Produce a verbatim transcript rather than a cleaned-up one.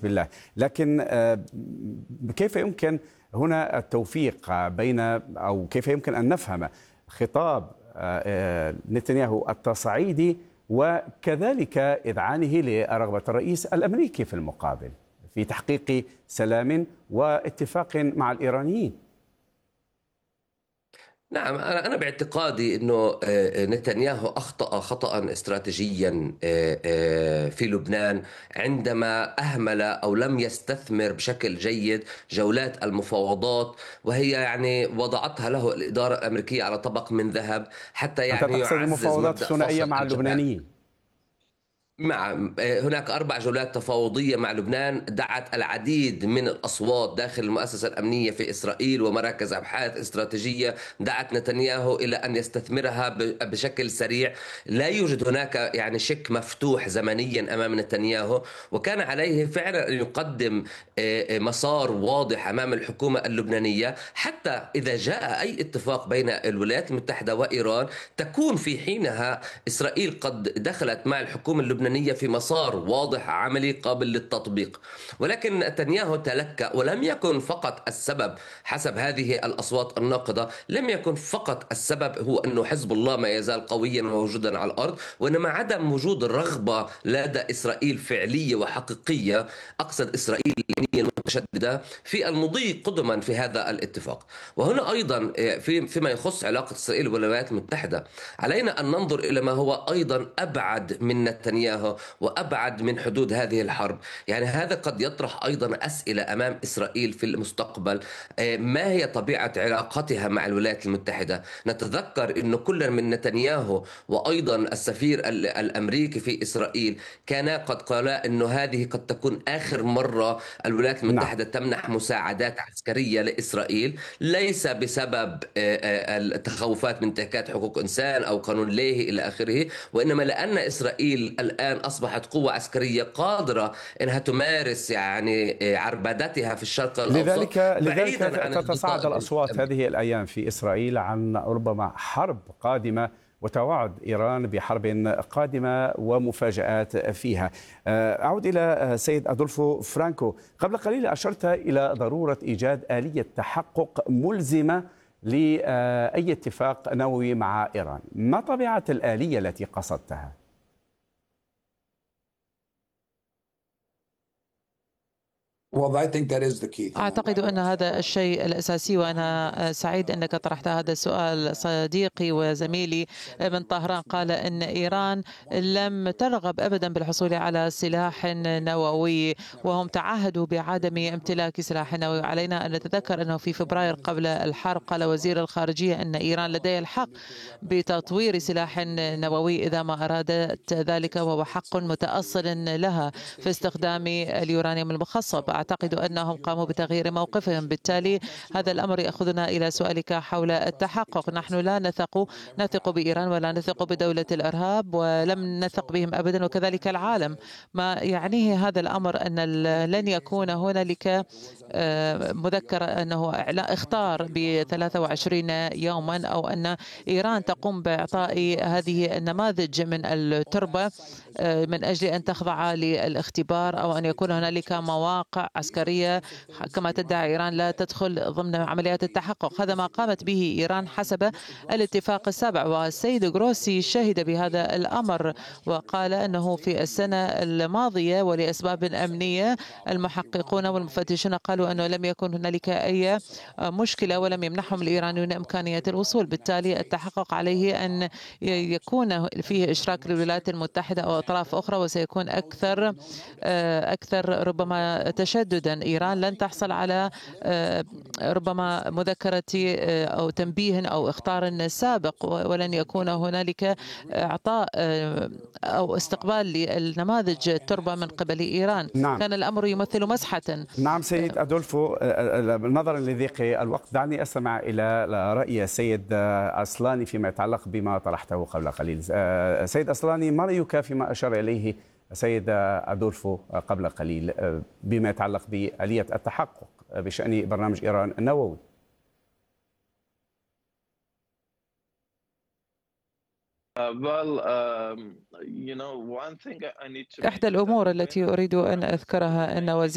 بحسب الله. لكن كيف يمكن هنا التوفيق بين، أو كيف يمكن أن نفهم خطاب نتنياهو التصعيدي وكذلك إذعانه لرغبة الرئيس الأمريكي في المقابل في تحقيق سلام واتفاق مع الإيرانيين؟ نعم، أنا باعتقادي أنه نتنياهو أخطأ خطأ استراتيجيا في لبنان عندما أهمل أو لم يستثمر بشكل جيد جولات المفاوضات، وهي يعني وضعتها له الإدارة الأمريكية على طبق من ذهب حتى أنت يعني تقصد يعزز المفاوضات مبدأ الثنائية فصل مع الجبهات. اللبنانيين؟ مع هناك أربع جولات تفاوضية مع لبنان دعت العديد من الأصوات داخل المؤسسة الأمنية في إسرائيل ومراكز أبحاث استراتيجية دعت نتنياهو إلى أن يستثمرها بشكل سريع. لا يوجد هناك يعني شك مفتوح زمنيا أمام نتنياهو، وكان عليه فعلا أن يقدم مسار واضح أمام الحكومة اللبنانية حتى إذا جاء أي اتفاق بين الولايات المتحدة وإيران تكون في حينها إسرائيل قد دخلت مع الحكومة اللبنانية في مسار واضح عملي قابل للتطبيق. ولكن نتنياهو تلكأ، ولم يكن فقط السبب حسب هذه الأصوات الناقضة، لم يكن فقط السبب هو أنه حزب الله ما يزال قويا وموجودا على الأرض، وإنما عدم وجود الرغبة لدى إسرائيل فعلية وحقيقية، أقصد إسرائيل المتشددة، في المضي قدما في هذا الاتفاق. وهنا أيضا في فيما يخص علاقة إسرائيل والولايات المتحدة علينا أن ننظر إلى ما هو أيضا أبعد من نتنياهو وأبعد من حدود هذه الحرب. يعني هذا قد يطرح أيضا أسئلة أمام إسرائيل في المستقبل. ما هي طبيعة علاقتها مع الولايات المتحدة؟ نتذكر أن كل من نتنياهو وأيضا السفير الأمريكي في إسرائيل كانا قد قالا أنه هذه قد تكون آخر مرة الولايات المتحدة نعم. تمنح مساعدات عسكرية لإسرائيل، ليس بسبب التخوفات من انتهاكات حقوق إنسان أو قانون ليه إلى آخره، وإنما لأن إسرائيل الآن أصبحت قوة عسكرية قادرة أنها تمارس يعني عربدتها في الشرق الأوسط. لذلك لذلك عن تتصاعد الأصوات هذه الأيام في إسرائيل عن ربما حرب قادمة وتوعد إيران بحرب قادمة ومفاجآت فيها. أعود إلى سيد أدولفو فرانكو. قبل قليل أشرت إلى ضرورة إيجاد آلية تحقق ملزمة لأي اتفاق نووي مع إيران. ما طبيعة الآلية التي قصدتها؟ أعتقد أن هذا الشيء الأساسي، وأنا سعيد أنك طرحت هذا السؤال. صديقي وزميلي من طهران قال أن إيران لم ترغب أبدا بالحصول على سلاح نووي، وهم تعهدوا بعدم امتلاك سلاح نووي. علينا أن نتذكر أنه في فبراير قبل الحرب قال وزير الخارجية أن إيران لديها الحق بتطوير سلاح نووي إذا ما أرادت ذلك، وهو حق متأصل لها في استخدام اليورانيوم المخصب. أعتقد أنهم قاموا بتغيير موقفهم، بالتالي هذا الأمر يأخذنا إلى سؤالك حول التحقق. نحن لا نثق نثق بإيران ولا نثق بدولة الإرهاب، ولم نثق بهم أبدا، وكذلك العالم. ما يعنيه هذا الأمر أن لن يكون هنالك مذكرة أنه اختار ب ثلاثة وعشرين يوما، أو أن إيران تقوم بإعطاء هذه النماذج من التربة من أجل أن تخضع للاختبار، أو أن يكون هنالك مواقع عسكرية كما تدعي إيران لا تدخل ضمن عمليات التحقق. هذا ما قامت به إيران حسب الاتفاق السابع، والسيد غروسي شهد بهذا الأمر وقال أنه في السنة الماضية ولأسباب أمنية المحققون والمفتشون قالوا أنه لم يكن هنالك أي مشكلة ولم يمنحهم الإيرانيون إمكانية الوصول. بالتالي التحقق عليه أن يكون فيه إشراك للولايات المتحدة أو أطراف أخرى، وسيكون أكثر أكثر ربما تشددا. إيران لن تحصل على ربما مذكرة أو تنبيه أو إخطار سابق، ولن يكون هنالك إعطاء أو استقبال للنماذج التربة من قبل إيران. نعم. كان الأمر يمثل مسحة. نعم سيد أدولفو، نظرا لضيق الوقت دعني أستمع إلى رأي السيد أصلاني فيما يتعلق بما طرحته قبل قليل. سيد أصلاني، ما رأيك فيما أشار إليه سيد أدولفو قبل قليل بما يتعلق بآلية التحقق بشأن برنامج إيران النووي؟ إحدى الأمور التي أريد أن أذكرها أن وزير